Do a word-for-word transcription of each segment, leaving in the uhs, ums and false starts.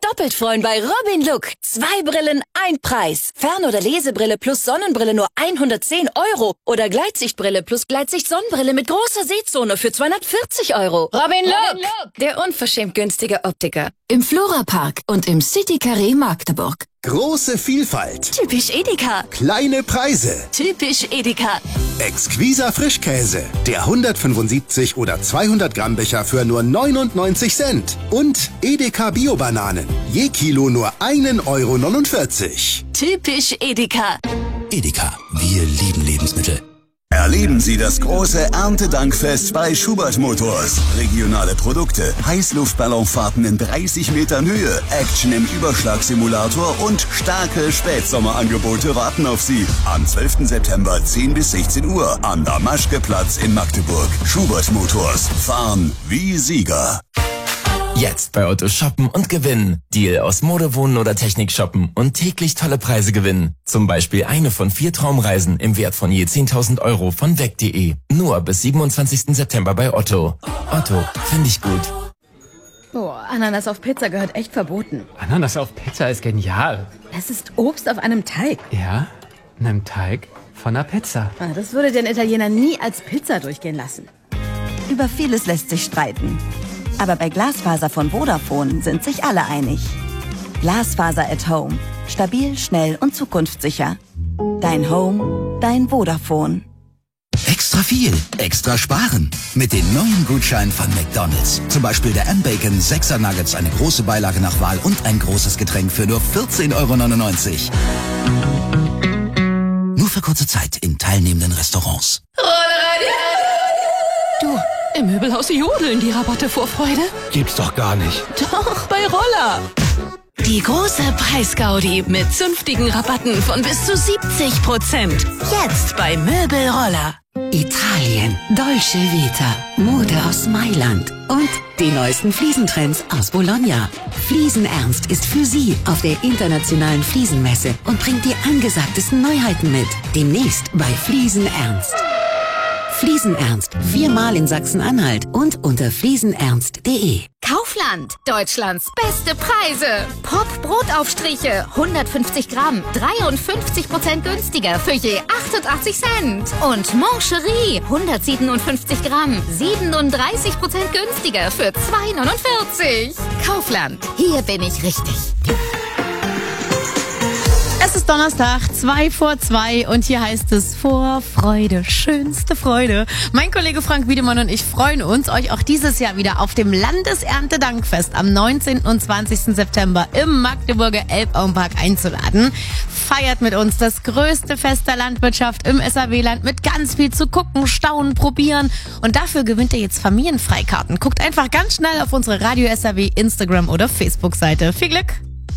doppelt freuen bei Robin Look. Zwei Brillen, ein Preis. Fern- oder Lesebrille plus Sonnenbrille nur hundertzehn Euro. Oder Gleitsichtbrille plus Gleitsicht-Sonnenbrille mit großer Sehzone für zweihundertvierzig Euro. Robin Look, Robin Look, der unverschämt günstige Optiker. Im Flora-Park und im City Carré Magdeburg. Große Vielfalt. Typisch Edeka. Kleine Preise. Typisch Edeka. Exquiser Frischkäse. Der hundertfünfundsiebzig oder zweihundert Gramm Becher für nur neunundneunzig Cent. Und Edeka Bio-Bananen. Je Kilo nur ein Euro neunundvierzig. Typisch Edeka. Edeka. Wir lieben Lebensmittel. Erleben Sie das große Erntedankfest bei Schubert Motors. Regionale Produkte, Heißluftballonfahrten in dreißig Metern Höhe, Action im Überschlagsimulator und starke Spätsommerangebote warten auf Sie. Am zwölften September zehn bis sechzehn Uhr am Damaschke-Platz in Magdeburg. Schubert Motors. Fahren wie Sieger. Jetzt bei Otto shoppen und gewinnen. Deal aus Mode, Wohnen oder Technik shoppen und täglich tolle Preise gewinnen. Zum Beispiel eine von vier Traumreisen im Wert von je zehntausend Euro von weg punkt de. Nur bis siebenundzwanzigsten September bei Otto. Otto, finde ich gut. Boah, Ananas auf Pizza gehört echt verboten. Ananas auf Pizza ist genial. Es ist Obst auf einem Teig. Ja, einem Teig von einer Pizza. Das würde den Italiener nie als Pizza durchgehen lassen. Über vieles lässt sich streiten. Aber bei Glasfaser von Vodafone sind sich alle einig. Glasfaser at Home. Stabil, schnell und zukunftssicher. Dein Home, dein Vodafone. Extra viel, extra sparen. Mit den neuen Gutscheinen von McDonald's. Zum Beispiel der M-Bacon sechser Nuggets, eine große Beilage nach Wahl und ein großes Getränk für nur vierzehn Euro neunundneunzig. Nur für kurze Zeit in teilnehmenden Restaurants. Du, im Möbelhaus jodeln die Rabatte vor Freude. Gibt's doch gar nicht. Doch, bei Roller. Die große Preisgaudi mit zünftigen Rabatten von bis zu siebzig Prozent. Jetzt bei Möbelroller. Italien, Dolce Vita, Mode aus Mailand und die neuesten Fliesentrends aus Bologna. Fliesenernst ist für Sie auf der internationalen Fliesenmesse und bringt die angesagtesten Neuheiten mit. Demnächst bei Fliesenernst. Fliesenernst, viermal in Sachsen-Anhalt und unter fliesenernst punkt de. Kaufland, Deutschlands beste Preise. Pop-Brotaufstriche, hundertfünfzig Gramm, dreiundfünfzig Prozent günstiger für je achtundachtzig Cent. Und Moncherie, hundertsiebenundfünfzig Gramm, siebenunddreißig Prozent günstiger für zwei neunundvierzig. Kaufland, hier bin ich richtig. Es ist Donnerstag, zwei vor zwei und hier heißt es Vorfreude, schönste Freude. Mein Kollege Frank Wiedemann und ich freuen uns, euch auch dieses Jahr wieder auf dem Landeserntedankfest am neunzehnten und zwanzigsten September im Magdeburger Elbauenpark einzuladen. Feiert mit uns das größte Fest der Landwirtschaft im S R W-Land mit ganz viel zu gucken, staunen, probieren. Und dafür gewinnt ihr jetzt Familienfreikarten. Guckt einfach ganz schnell auf unsere Radio S R W Instagram oder Facebook-Seite. Viel Glück!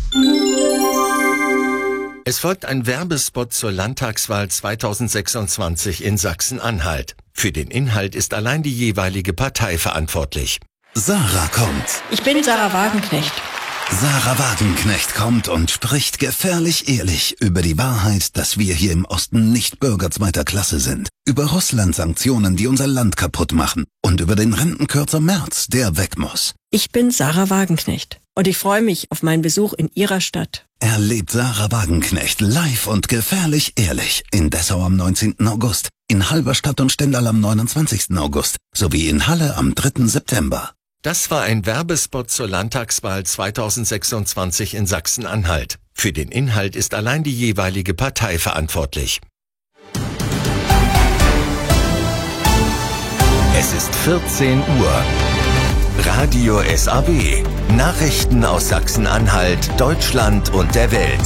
Es folgt ein Werbespot zur Landtagswahl zweitausendsechsundzwanzig in Sachsen-Anhalt. Für den Inhalt ist allein die jeweilige Partei verantwortlich. Sarah kommt. Ich bin Sarah Wagenknecht. Sarah Wagenknecht kommt und spricht gefährlich ehrlich über die Wahrheit, dass wir hier im Osten nicht Bürger zweiter Klasse sind. Über Russland-Sanktionen, die unser Land kaputt machen. Und über den Rentenkürzer Merz, der weg muss. Ich bin Sarah Wagenknecht. Und ich freue mich auf meinen Besuch in Ihrer Stadt. Erlebt Sarah Wagenknecht live und gefährlich ehrlich in Dessau am neunzehnten August, in Halberstadt und Stendal am neunundzwanzigsten August sowie in Halle am dritten September. Das war ein Werbespot zur Landtagswahl zweitausendsechsundzwanzig in Sachsen-Anhalt. Für den Inhalt ist allein die jeweilige Partei verantwortlich. Es ist vierzehn Uhr. Radio S A W. Nachrichten aus Sachsen-Anhalt, Deutschland und der Welt.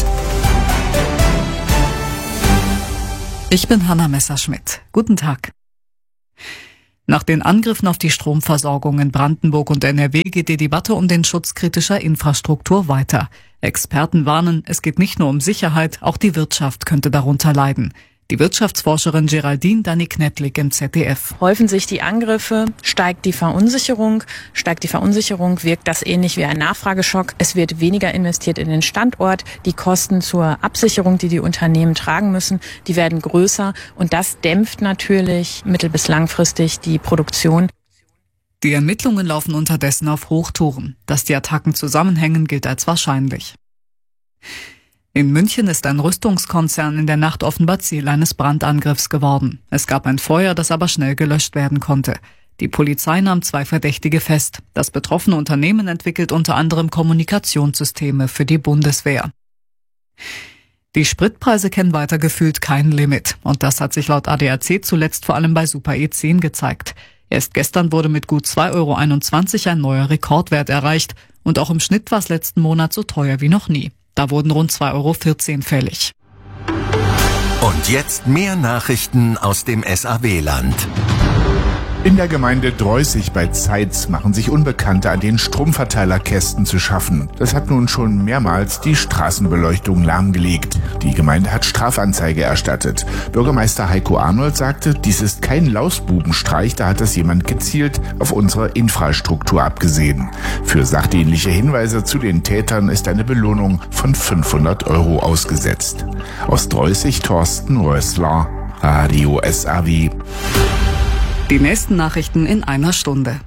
Ich bin Hanna Messerschmidt. Guten Tag. Nach den Angriffen auf die Stromversorgung in Brandenburg und N R W geht die Debatte um den Schutz kritischer Infrastruktur weiter. Experten warnen, es geht nicht nur um Sicherheit, auch die Wirtschaft könnte darunter leiden. Die Wirtschaftsforscherin Geraldine Danik-Nettlig im Z D F. Häufen sich die Angriffe, steigt die Verunsicherung. Steigt die Verunsicherung, wirkt das ähnlich wie ein Nachfrageschock. Es wird weniger investiert in den Standort. Die Kosten zur Absicherung, die die Unternehmen tragen müssen, die werden größer. Und das dämpft natürlich mittel- bis langfristig die Produktion. Die Ermittlungen laufen unterdessen auf Hochtouren. Dass die Attacken zusammenhängen, gilt als wahrscheinlich. In München ist ein Rüstungskonzern in der Nacht offenbar Ziel eines Brandangriffs geworden. Es gab ein Feuer, das aber schnell gelöscht werden konnte. Die Polizei nahm zwei Verdächtige fest. Das betroffene Unternehmen entwickelt unter anderem Kommunikationssysteme für die Bundeswehr. Die Spritpreise kennen weiter gefühlt kein Limit. Und das hat sich laut A D A C zuletzt vor allem bei Super E zehn gezeigt. Erst gestern wurde mit gut zwei Euro einundzwanzig ein neuer Rekordwert erreicht. Und auch im Schnitt war es letzten Monat so teuer wie noch nie. Da wurden rund zwei Euro vierzehn fällig. Und jetzt mehr Nachrichten aus dem S A W-Land. In der Gemeinde Dreußig bei Zeitz machen sich Unbekannte an den Stromverteilerkästen zu schaffen. Das hat nun schon mehrmals die Straßenbeleuchtung lahmgelegt. Die Gemeinde hat Strafanzeige erstattet. Bürgermeister Heiko Arnold sagte, dies ist kein Lausbubenstreich, da hat das jemand gezielt auf unsere Infrastruktur abgesehen. Für sachdienliche Hinweise zu den Tätern ist eine Belohnung von fünfhundert Euro ausgesetzt. Aus Dreußig Thorsten Rössler, Radio S A W. Die nächsten Nachrichten in einer Stunde.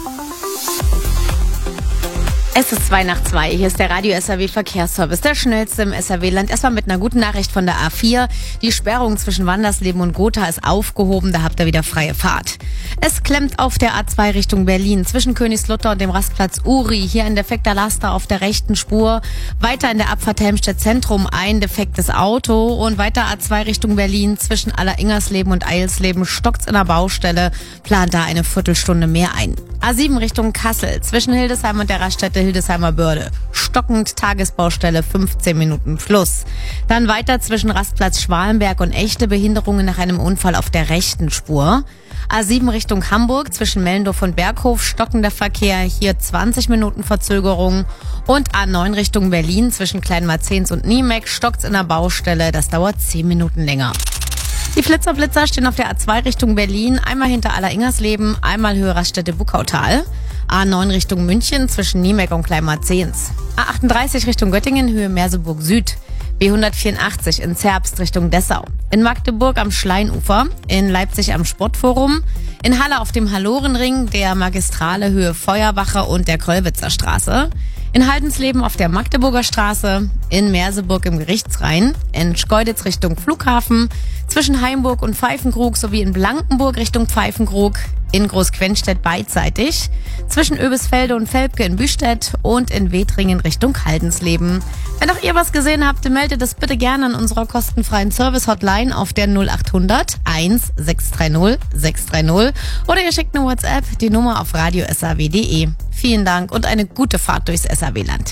Es ist zwei nach zwei. Hier ist der Radio S A W Verkehrsservice, der schnellste im S A W-Land. Erstmal mit einer guten Nachricht von der A vier. Die Sperrung zwischen Wandersleben und Gotha ist aufgehoben. Da habt ihr wieder freie Fahrt. Es klemmt auf der A zwei Richtung Berlin zwischen Königslutter und dem Rastplatz Uri. Hier ein defekter Laster auf der rechten Spur. Weiter in der Abfahrt Helmstedt Zentrum ein defektes Auto. Und weiter A zwei Richtung Berlin zwischen Alleringersleben und Eilsleben stockt's in der Baustelle. Plant da eine Viertelstunde mehr ein. A sieben Richtung Kassel zwischen Hildesheim und der Raststätte Hildesheimer Börde. Stockend Tagesbaustelle fünfzehn Minuten plus. Dann weiter zwischen Rastplatz Schwalenberg und echte Behinderungen nach einem Unfall auf der rechten Spur. A sieben Richtung Hamburg zwischen Mellendorf und Berghof stockender Verkehr, hier zwanzig Minuten Verzögerung. Und A neun Richtung Berlin zwischen Kleinmarzens und Niemek stockt's in der Baustelle, das dauert zehn Minuten länger. Die Flitzer-Blitzer stehen auf der A zwei Richtung Berlin, einmal hinter Alleringersleben, einmal Höhe Raststätte Buckautal. A neun Richtung München zwischen Niemek und Kleinmarzens. A achtunddreißig Richtung Göttingen, Höhe Merseburg Süd. B hundertvierundachtzig in Zerbst Richtung Dessau. In Magdeburg am Schleinufer. In Leipzig am Sportforum. In Halle auf dem Hallorenring, der Magistrale Höhe Feuerwache und der Kröllwitzer Straße. In Haldensleben auf der Magdeburger Straße, in Merseburg im Gerichtsrhein, in Schkeuditz Richtung Flughafen, zwischen Heimburg und Pfeifenkrug sowie in Blankenburg Richtung Pfeifenkrug, in Großquenstedt beidseitig, zwischen Oebisfelde und Velpke in Büstedt und in Wetringen Richtung Haldensleben. Wenn auch ihr was gesehen habt, meldet es bitte gerne an unserer kostenfreien Service-Hotline auf der null acht hundert eins sechs drei null sechs drei null oder ihr schickt eine WhatsApp, die Nummer auf radio s a w punkt d e. Vielen Dank und eine gute Fahrt durchs S A W-Land.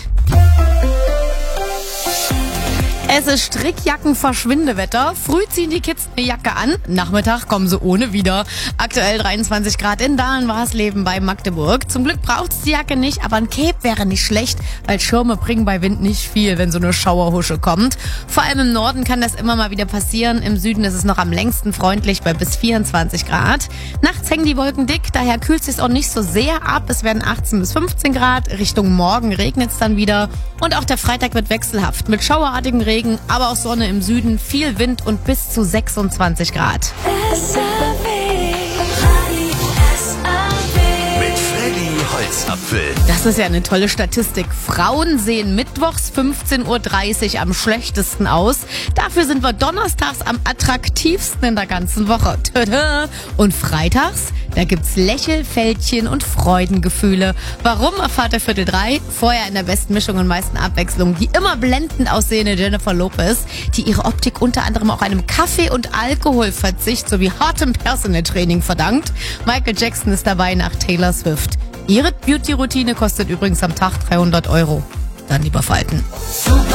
Es ist Strickjacken-Verschwindewetter. Früh ziehen die Kids eine Jacke an, Nachmittag kommen sie ohne wieder. Aktuell dreiundzwanzig Grad in Dahlen-Warsleben bei Magdeburg. Zum Glück braucht's die Jacke nicht, aber ein Cape wäre nicht schlecht, weil Schirme bringen bei Wind nicht viel, wenn so eine Schauerhusche kommt. Vor allem im Norden kann das immer mal wieder passieren. Im Süden ist es noch am längsten freundlich bei bis vierundzwanzig Grad. Nachts hängen die Wolken dick, daher kühlt es sich auch nicht so sehr ab. Es werden achtzehn bis fünfzehn Grad. Richtung Morgen regnet es dann wieder. Und auch der Freitag wird wechselhaft mit schauerartigen Regen. Aber auch Sonne im Süden, viel Wind und bis zu sechsundzwanzig Grad. Mit Freddy Holzapfel. Das ist ja eine tolle Statistik. Frauen sehen mittwochs fünfzehn Uhr dreißig am schlechtesten aus. Dafür sind wir donnerstags am attraktivsten in der ganzen Woche. Tada. Und freitags, da gibt's Lächelfältchen und Freudengefühle. Warum, erfahrt ihr Viertel drei. Vorher in der besten Mischung und meisten Abwechslung die immer blendend aussehende Jennifer Lopez, die ihre Optik unter anderem auch einem Kaffee- und Alkoholverzicht sowie hartem Personal Training verdankt. Michael Jackson ist dabei nach Taylor Swift. Ihre Beauty-Routine kostet übrigens am Tag dreihundert Euro. Dann lieber falten. Super